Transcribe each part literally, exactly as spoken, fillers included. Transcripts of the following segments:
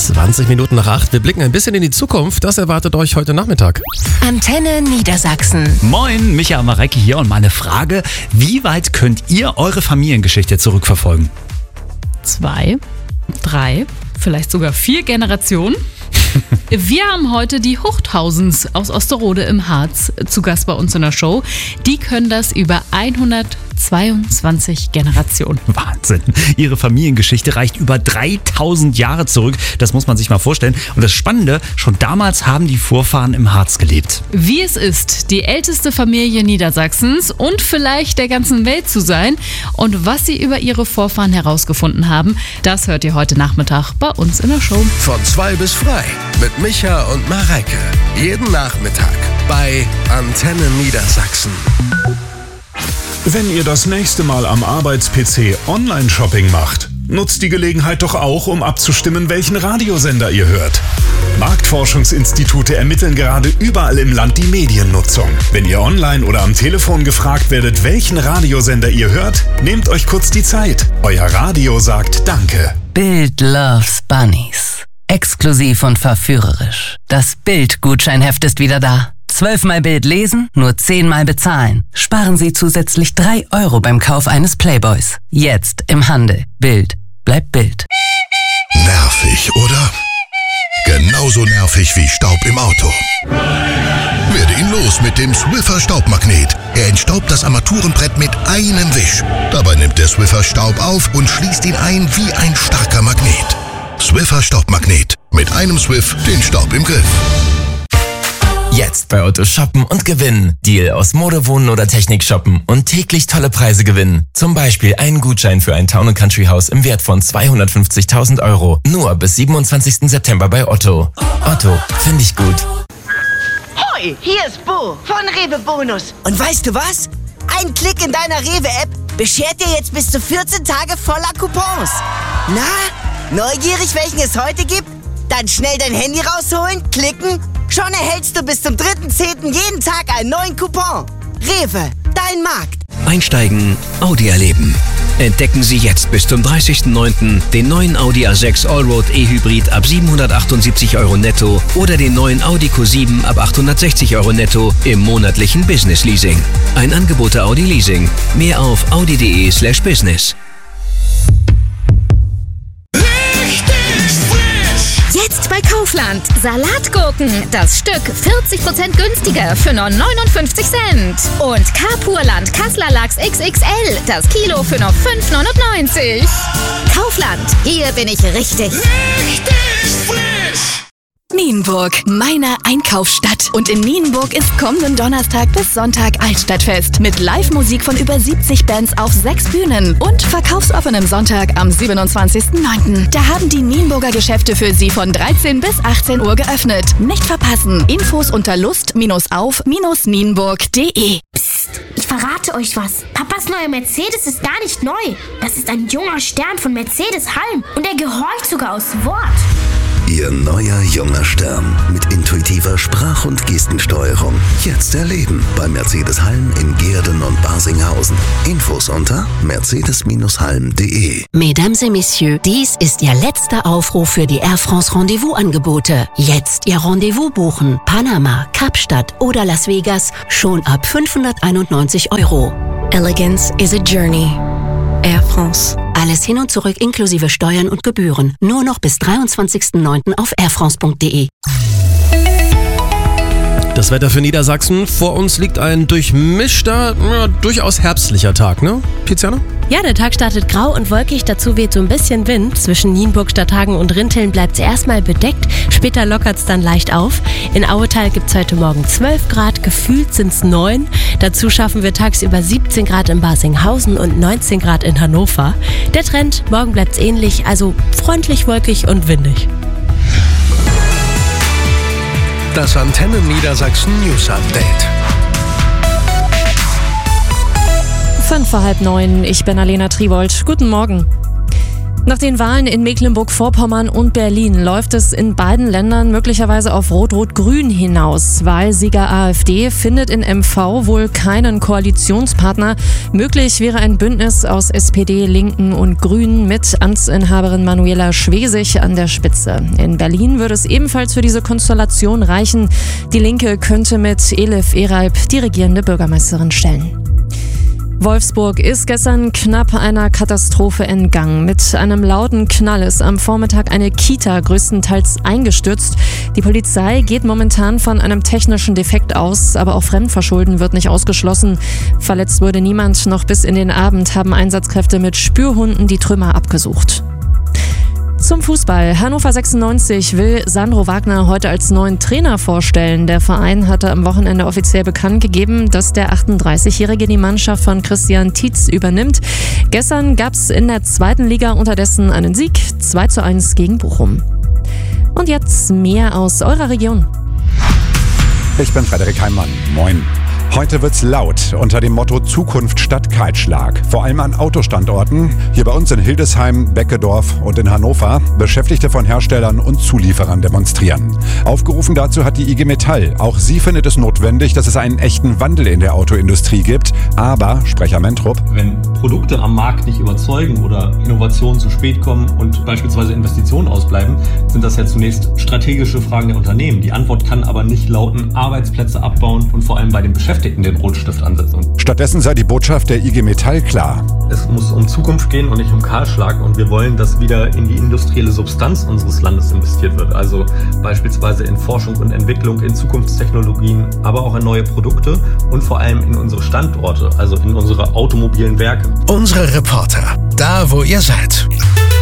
zwanzig Minuten nach acht. Wir blicken ein bisschen in die Zukunft. Das erwartet euch heute Nachmittag. Antenne Niedersachsen. Moin, Micha Marecki hier und meine Frage: Wie weit könnt ihr eure Familiengeschichte zurückverfolgen? Zwei, drei, vielleicht sogar vier Generationen. Wir haben heute die Huchthausens aus Osterode im Harz zu Gast bei uns in der Show. Die können das über hundertzweiundzwanzig Generationen. Wahnsinn. Ihre Familiengeschichte reicht über dreitausend Jahre zurück. Das muss man sich mal vorstellen. Und das Spannende, schon damals haben die Vorfahren im Harz gelebt. Wie es ist, die älteste Familie Niedersachsens und vielleicht der ganzen Welt zu sein und was sie über ihre Vorfahren herausgefunden haben, das hört ihr heute Nachmittag bei uns in der Show. Von zwei bis frei mit Micha und Mareike. Jeden Nachmittag bei Antenne Niedersachsen. Wenn ihr das nächste Mal am Arbeits-P C Online-Shopping macht, nutzt die Gelegenheit doch auch, um abzustimmen, welchen Radiosender ihr hört. Marktforschungsinstitute ermitteln gerade überall im Land die Mediennutzung. Wenn ihr online oder am Telefon gefragt werdet, welchen Radiosender ihr hört, nehmt euch kurz die Zeit. Euer Radio sagt Danke. Bild loves Bunnies. Exklusiv und verführerisch. Das Bild-Gutscheinheft ist wieder da. Zwölfmal Bild lesen, nur zehnmal bezahlen. Sparen Sie zusätzlich drei Euro beim Kauf eines Playboys. Jetzt im Handel. Bild bleibt Bild. Nervig, oder? Genauso nervig wie Staub im Auto. Werde ihn los mit dem Swiffer Staubmagnet. Er entstaubt das Armaturenbrett mit einem Wisch. Dabei nimmt der Swiffer Staub auf und schließt ihn ein wie ein starker Magnet. Swiffer Staubmagnet. Mit einem Swiff den Staub im Griff. Jetzt bei Otto shoppen und gewinnen. Deal aus Mode, Wohnen oder Technik shoppen und täglich tolle Preise gewinnen. Zum Beispiel einen Gutschein für ein Town and Country Haus im Wert von zweihundertfünfzigtausend Euro. Nur bis siebenundzwanzigsten September bei Otto. Otto, finde ich gut. Hoi, hier ist Bo von Rewe Bonus. Und weißt du was? Ein Klick in deiner Rewe-App beschert dir jetzt bis zu vierzehn Tage voller Coupons. Na, neugierig, welchen es heute gibt? Dann schnell dein Handy rausholen, klicken. Schon erhältst du bis zum dritten zehnten jeden Tag einen neuen Coupon. Rewe, dein Markt. Einsteigen, Audi erleben. Entdecken Sie jetzt bis zum dreißigsten neunten den neuen Audi A sechs Allroad E-Hybrid ab siebenhundertachtundsiebzig Euro netto oder den neuen Audi Q sieben ab achthundertsechzig Euro netto im monatlichen Business Leasing. Ein Angebot der Audi Leasing. Mehr auf audi.de slash business. Jetzt bei Kaufland. Salatgurken. Das Stück vierzig Prozent günstiger für nur neunundfünfzig Cent. Und Carpurland Kassler Lachs X X L. Das Kilo für nur fünf neunundneunzig. Kaufland. Hier bin ich richtig. Richtig frisch. Nienburg, meine Einkaufsstadt. Und in Nienburg ist kommenden Donnerstag bis Sonntag Altstadtfest mit Live-Musik von über siebzig Bands auf sechs Bühnen und verkaufsoffenem Sonntag am siebenundzwanzigsten neunten Da haben die Nienburger Geschäfte für Sie von dreizehn bis achtzehn Uhr geöffnet. Nicht verpassen. Infos unter lust auf nienburg punkt de. Psst, ich verrate euch was. Papas neuer Mercedes ist gar nicht neu. Das ist ein junger Stern von Mercedes-Halm und er gehorcht sogar aus Wort. Ihr neuer junger Stern mit intuitiver Sprach- und Gestensteuerung. Jetzt erleben bei Mercedes-Halm in Gehrden und Barsinghausen. Infos unter mercedes halm punkt de. Mesdames et Messieurs, dies ist Ihr letzter Aufruf für die Air France Rendezvous-Angebote. Jetzt Ihr Rendezvous buchen. Panama, Kapstadt oder Las Vegas schon ab fünfhunderteinundneunzig Euro. Elegance is a journey. Air France. Alles hin und zurück inklusive Steuern und Gebühren. Nur noch bis dreiundzwanzigsten neunten auf air france punkt de. Das Wetter für Niedersachsen. Vor uns liegt ein durchmischter, ja, durchaus herbstlicher Tag, ne, Tiziana? Ja, der Tag startet grau und wolkig, dazu weht so ein bisschen Wind. Zwischen Nienburg, Stadthagen und Rinteln bleibt es erstmal bedeckt, später lockert es dann leicht auf. In Auetal gibt es heute Morgen zwölf Grad, gefühlt sind es neun. Dazu schaffen wir tagsüber siebzehn Grad in Barsinghausen und neunzehn Grad in Hannover. Der Trend, morgen bleibt es ähnlich, also freundlich, wolkig und windig. Das Antenne Niedersachsen News Update. Fünf vor halb neun, ich bin Alena Tribold. Guten Morgen. Nach den Wahlen in Mecklenburg-Vorpommern und Berlin läuft es in beiden Ländern möglicherweise auf Rot-Rot-Grün hinaus. Wahlsieger AfD findet in M V wohl keinen Koalitionspartner. Möglich wäre ein Bündnis aus S P D, Linken und Grünen mit Amtsinhaberin Manuela Schwesig an der Spitze. In Berlin würde es ebenfalls für diese Konstellation reichen. Die Linke könnte mit Elif Eralp die regierende Bürgermeisterin stellen. Wolfsburg ist gestern knapp einer Katastrophe entgangen. Mit einem lauten Knall ist am Vormittag eine Kita größtenteils eingestürzt. Die Polizei geht momentan von einem technischen Defekt aus, aber auch Fremdverschulden wird nicht ausgeschlossen. Verletzt wurde niemand. Noch bis in den Abend haben Einsatzkräfte mit Spürhunden die Trümmer abgesucht. Zum Fußball. Hannover sechsundneunzig will Sandro Wagner heute als neuen Trainer vorstellen. Der Verein hatte am Wochenende offiziell bekannt gegeben, dass der achtunddreißigjährige die Mannschaft von Christian Tietz übernimmt. Gestern gab es in der zweiten Liga unterdessen einen Sieg, zwei zu eins gegen Bochum. Und jetzt mehr aus eurer Region. Ich bin Frederik Heimann. Moin. Heute wird's laut unter dem Motto Zukunft statt Kahlschlag. Vor allem an Autostandorten, hier bei uns in Hildesheim, Beckedorf und in Hannover, Beschäftigte von Herstellern und Zulieferern demonstrieren. Aufgerufen dazu hat die I G Metall. Auch sie findet es notwendig, dass es einen echten Wandel in der Autoindustrie gibt. Aber, Sprecher Mentrup, wenn Produkte am Markt nicht überzeugen oder Innovationen zu spät kommen und beispielsweise Investitionen ausbleiben, sind das ja zunächst strategische Fragen der Unternehmen. Die Antwort kann aber nicht lauten, Arbeitsplätze abbauen und vor allem bei den Beschäftigten den Rotstift ansetzen. Stattdessen sei die Botschaft der I G Metall klar. Es muss um Zukunft gehen und nicht um Kahlschlag und wir wollen, dass wieder in die industrielle Substanz unseres Landes investiert wird. Also beispielsweise in Forschung und Entwicklung, in Zukunftstechnologien, aber auch in neue Produkte und vor allem in unsere Standorte, also in unsere automobilen Werke. Unsere Reporter, da wo ihr seid.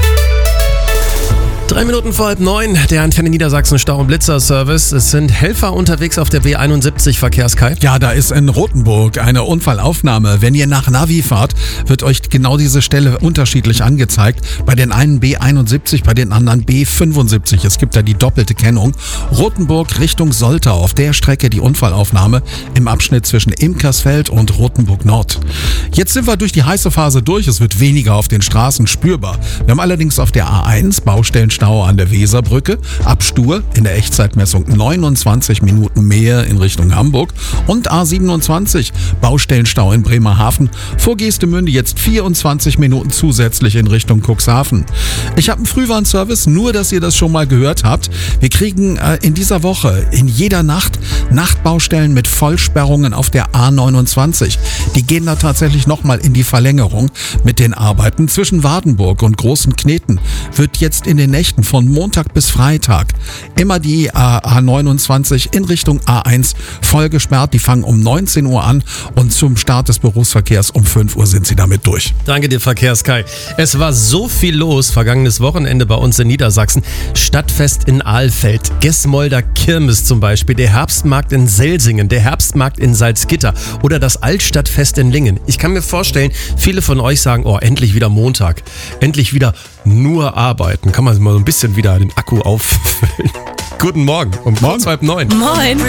Drei Minuten vor halb neun, der Antenne Niedersachsen Stau- und Blitzer-Service. Es sind Helfer unterwegs auf der B einundsiebzig, Verkehrskai. Ja, da ist in Rothenburg eine Unfallaufnahme. Wenn ihr nach Navi fahrt, wird euch genau diese Stelle unterschiedlich angezeigt. Bei den einen B einundsiebzig, bei den anderen B fünfundsiebzig. Es gibt da die doppelte Kennung. Rothenburg Richtung Soltau, auf der Strecke die Unfallaufnahme im Abschnitt zwischen Imkersfeld und Rothenburg Nord. Jetzt sind wir durch die heiße Phase durch. Es wird weniger auf den Straßen spürbar. Wir haben allerdings auf der A eins Baustellenstau an der Weserbrücke, ab Stur in der Echtzeitmessung neunundzwanzig Minuten mehr in Richtung Hamburg und A siebenundzwanzig Baustellenstau in Bremerhaven, vor Geestemünde jetzt vierundzwanzig Minuten zusätzlich in Richtung Cuxhaven. Ich habe einen Frühwarnservice, nur dass ihr das schon mal gehört habt. Wir kriegen äh, in dieser Woche in jeder Nacht Nachtbaustellen mit Vollsperrungen auf der A neunundzwanzig. Die gehen da tatsächlich nochmal in die Verlängerung mit den Arbeiten. Zwischen Wardenburg und Großen Kneten wird jetzt in den Nächten von Montag bis Freitag immer die A neunundzwanzig in Richtung A eins voll gesperrt. Die fangen um neunzehn Uhr an und zum Start des Berufsverkehrs um fünf Uhr sind sie damit durch. Danke dir, Verkehrskai. Es war so viel los vergangenes Wochenende bei uns in Niedersachsen. Stadtfest in Ahlfeld, Gesmolder Kirmes zum Beispiel, der Herbstmarkt in Selsingen, der Herbstmarkt in Salzgitter oder das Altstadtfest in Lingen. Ich kann mir vorstellen, viele von euch sagen, oh, endlich wieder Montag, endlich wieder nur arbeiten. Kann man mal so ein bisschen wieder den Akku auffüllen. Guten Morgen um kurz halb neun. Moin.